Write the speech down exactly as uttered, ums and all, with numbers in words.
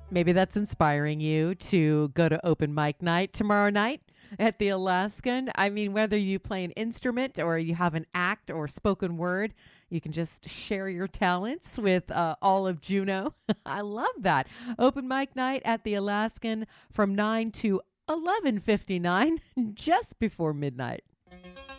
Maybe that's inspiring you to go to open mic night tomorrow night at the Alaskan. I mean, whether you play an instrument or you have an act or spoken word, you can just share your talents with uh, all of Juneau. I love that. Open mic night at the Alaskan from nine to eleven fifty-nine, just before midnight.